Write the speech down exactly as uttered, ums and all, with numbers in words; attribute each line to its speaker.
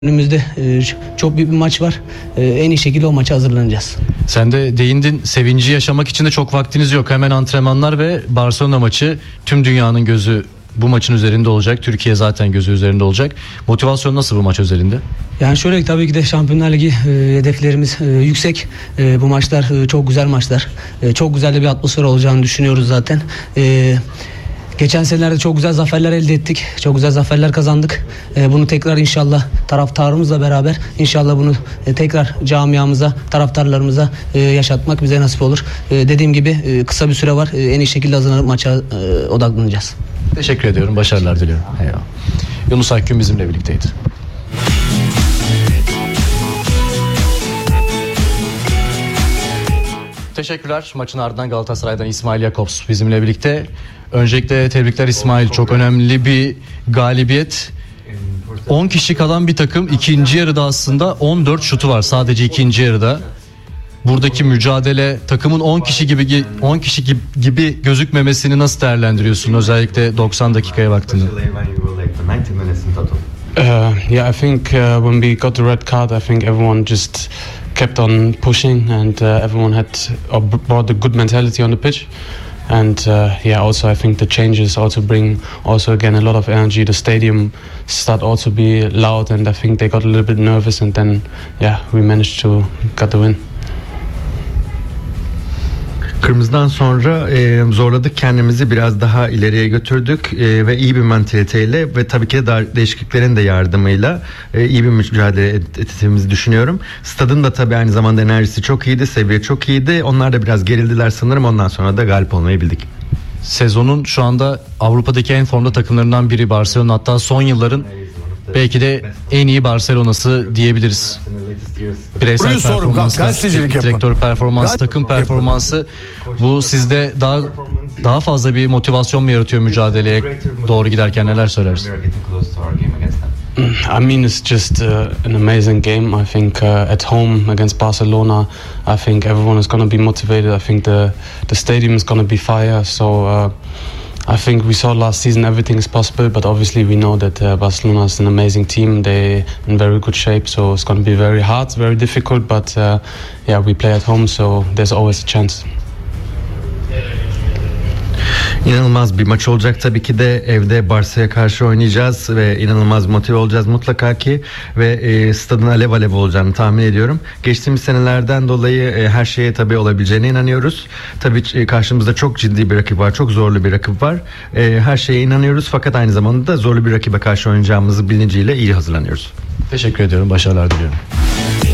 Speaker 1: Önümüzde e, çok büyük bir maç var. E, en iyi şekilde o maça hazırlanacağız.
Speaker 2: Sen de değindin, sevinci yaşamak için de çok vaktiniz yok. Hemen antrenmanlar ve Barcelona maçı. Tüm dünyanın gözü bu maçın üzerinde olacak. Türkiye zaten gözü üzerinde olacak. Motivasyon nasıl bu maç özelinde?
Speaker 1: Yani şöyle, tabii ki de Şampiyonlar Ligi e, hedeflerimiz e, yüksek. E, bu maçlar e, çok güzel maçlar. E, çok güzel de bir atmosfer olacağını düşünüyoruz zaten. E, Geçen senelerde çok güzel zaferler elde ettik. Çok güzel zaferler kazandık. Ee, bunu tekrar inşallah taraftarımızla beraber inşallah bunu e, tekrar camiamıza, taraftarlarımıza e, yaşatmak bize nasip olur. E, dediğim gibi e, kısa bir süre var. E, en iyi şekilde hazırlanıp maça e, odaklanacağız.
Speaker 2: Teşekkür ediyorum. Başarılar diliyorum. Eyvallah. Yunus Akgün bizimle birlikteydi. Teşekkürler. Maçın ardından Galatasaray'dan İsmail Jakobs bizimle birlikte. Öncelikle tebrikler İsmail. Çok önemli bir galibiyet. on kişi kalan bir takım. İkinci yarıda aslında on dört şutu var sadece ikinci yarıda. Buradaki mücadele, takımın on kişi gibi on kişi gibi, gibi gözükmemesini nasıl değerlendiriyorsun, özellikle doksan dakikaya baktığında?
Speaker 3: Uh, yeah, I think uh, when we got the red card, I think everyone just kept on pushing, and uh, everyone had uh, brought a good mentality on the pitch. And uh, yeah, also I think the changes also bring also again a lot of energy. The stadium start also be loud, and I think they got a little bit nervous, and then yeah, we managed to get the win.
Speaker 4: Kırmızıdan sonra e, zorladık kendimizi, biraz daha ileriye götürdük e, ve iyi bir mantaliteyle ve tabii ki de daha değişikliklerin de yardımıyla e, iyi bir mücadele ettiğimizi düşünüyorum. Stadın da tabii aynı zamanda enerjisi çok iyiydi, seviye çok iyiydi. Onlar da biraz gerildiler sanırım, ondan sonra da galip olmayı bildik.
Speaker 2: Sezonun şu anda Avrupa'daki en formda takımlarından biri Barcelona, hatta son yılların belki de en iyi Barcelona'sı diyebiliriz. Bireysel performans, direktör performansı, takım performansı, bu sizde daha daha fazla bir motivasyon mu yaratıyor mücadeleye doğru giderken, neler söylersin?
Speaker 3: I mean, it's just uh, an amazing game. I think uh, at home against Barcelona, I think everyone is going to be motivated. I think the the stadium is going to be fire. So uh, I think we saw last season everything is possible, but obviously we know that uh, Barcelona is an amazing team. They're in very good shape, so it's going to be very hard, very difficult. But uh, yeah, we play at home, so there's always a chance.
Speaker 4: İnanılmaz bir maç olacak tabii ki de, evde Barça'ya karşı oynayacağız ve inanılmaz motive olacağız mutlaka ki ve e, stadın alev alev olacağını tahmin ediyorum. Geçtiğimiz senelerden dolayı e, her şeye tabii olabileceğine inanıyoruz. Tabii e, karşımızda çok ciddi bir rakip var, çok zorlu bir rakip var. E, her şeye inanıyoruz, fakat aynı zamanda da zorlu bir rakibe karşı oynayacağımızı bilinciyle iyi hazırlanıyoruz.
Speaker 2: Teşekkür ediyorum, başarılar diliyorum.